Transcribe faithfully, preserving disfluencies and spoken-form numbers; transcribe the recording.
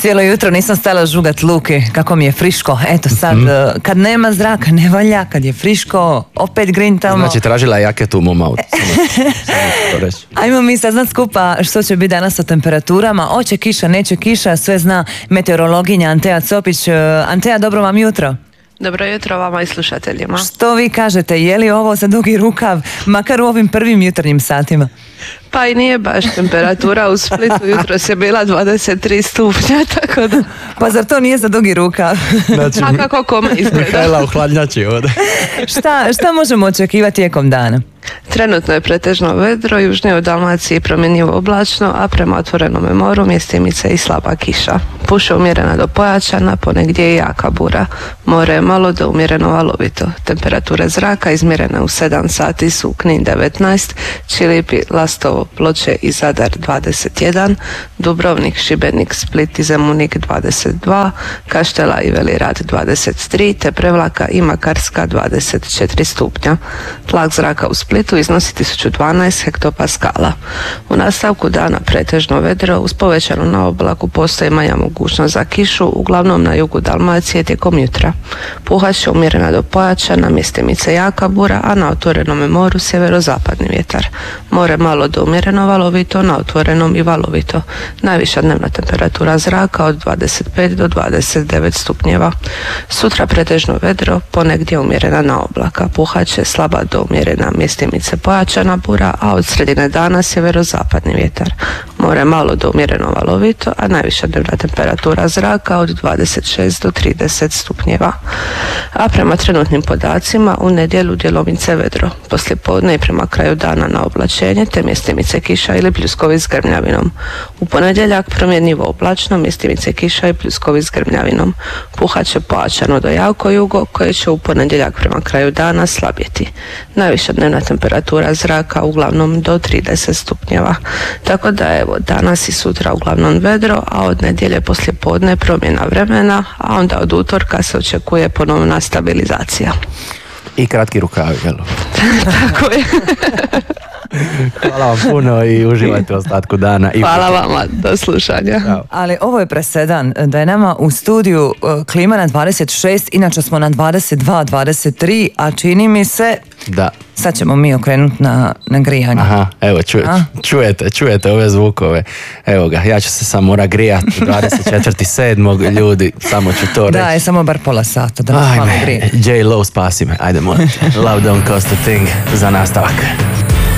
Cijelo jutro nisam stala žugat luke, kako mi je friško. Eto sad, mm-hmm. kad nema zraka, ne valja, kad je friško, opet grintamo. Znači, tražila jaketu u mom autu. Ajmo mi saznat skupa što će biti danas sa temperaturama. Oće kiša, neće kiša, sve zna meteorologinja Antea Copić. Antea, dobro vam jutro. Dobro jutro vama i slušateljima. Što vi kažete, je li ovo za dugi rukav, makar u ovim prvim jutarnjim satima? Pa i nije baš temperatura u Splitu, jutros je bila dvadeset tri stupnja, tako da... Pa zar to nije za dugi rukav? Znači, a kako kome izgleda? Mihajla u hladnjači ovdje. šta, šta možemo očekivati tijekom dana? Trenutno je pretežno vedro, južnije u Dalmaciji promjenjivo oblačno, a prema otvorenom moru mjestimice i slaba kiša. Puše umjerena do pojačana, ponegdje i jaka bura. More je malo do umjereno valovito. Temperature zraka izmjerene u sedam sati su Knin devetnaest, Čilipi, Lastovo, Ploče i Zadar dvadeset jedan, Dubrovnik, Šibenik, Split i Zemunik dvadeset dva, Kaštela i Velirad dvadeset tri, te Prevlaka i Makarska dvadeset četiri stupnja. Tlak zraka u Splitu iznosi tisuću dvanaest hektopaskala. U nastavku dana pretežno vedro, uz povećanu naoblaku postoji manja mogućnost za kišu, uglavnom na jugu Dalmacije tijekom jutra. Puhat će umjerena do pojačana, mjestimice jaka bura, a na otvorenom moru sjeverozapadni vjetar. More malo do umjereno valovito, na otvorenom i valovito. Najviša dnevna temperatura zraka od dvadeset pet do dvadeset devet stupnjeva. Sutra pretežno vedro, ponegdje umjerena naoblaka. Puhat će slaba do umjerena, mjestimice pojačana bura, a od sredine dana sjeverozapadni vjetar. More malo do umjereno valovito, a najviša dnevna temperatura zraka od dvadeset šest do trideset stupnjeva. A prema trenutnim podacima u nedjelju djelomice vedro. Poslije podne i prema kraju dana na oblačenje te mjestimice kiša ili pljuskovi s grmljavinom. U ponedjeljak promjenjivo oblačno, mjestimice kiša i pljuskovi s grmljavinom. Puhat će pojačano do jako jugo koje će u ponedjeljak prema kraju dana slabjeti. Najviša dnevna temperatura zraka uglavnom do trideset stupnjeva. Tako da evo danas i sutra uglavnom vedro, a od nedjelje poslije podne promjena vremena, a onda od utorka se očekuje ponovna stabilizacija. I kratki rukavi, jel? Tako je. Hvala vam puno i uživajte u ostatku dana. Hvala vama, do slušanja. Ćao. Ali ovo je presedan da je nama u studiju uh, klima na dvadeset šest, inače smo na dvadeset dva, dvadeset tri, a čini mi se... Da. Sad ćemo mi okrenuti na, na grijanje. Aha, evo ču, čujete, čujete ove zvukove. Evo ga, ja ću se samo mora grijati dvadeset četvrtog sedmog ljudi, samo ću to reći. Da, je samo bar pola sata da malo grije. J-Lo spasi me, ajde molim te. Love don't cost a thing za nastavak.